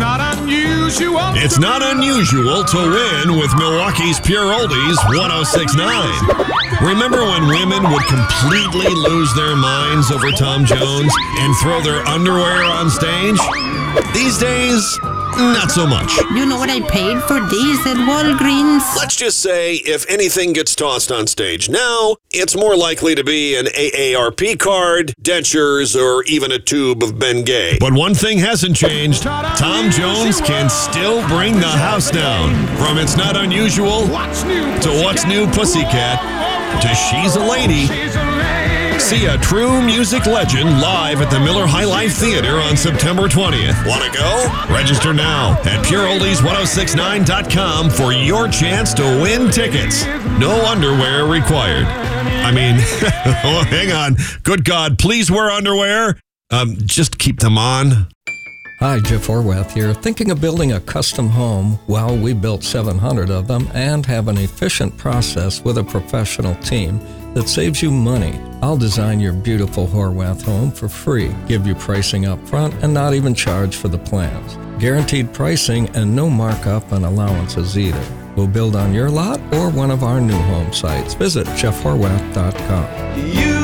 not unusual. It's not unusual to win with Milwaukee's Pure Oldies 106.9. Remember when women would completely lose their minds over Tom Jones and throw their underwear on stage? These days, not so much. You know what I paid for these at Walgreens? Let's just say if anything gets tossed on stage now, it's more likely to be an AARP card, dentures, or even a tube of Bengay. But one thing hasn't changed. Tom Jones can still bring the house down. From It's Not Unusual to What's New Pussycat to She's a Lady. See a true music legend live at the Miller High Life Theater on September 20th. Want to go? Register now at pureoldies1069.com for your chance to win tickets. No underwear required. I mean, oh, hang on. Good God, please wear underwear. Just keep them on. Hi, Jeff Horwath here. Thinking of building a custom home? Well, we built 700 of them and have an efficient process with a professional team that saves you money. I'll design your beautiful Horwath home for free, give you pricing up front, and not even charge for the plans. Guaranteed pricing and no markup on allowances either. We'll build on your lot or one of our new home sites. Visit jeffhorwath.com.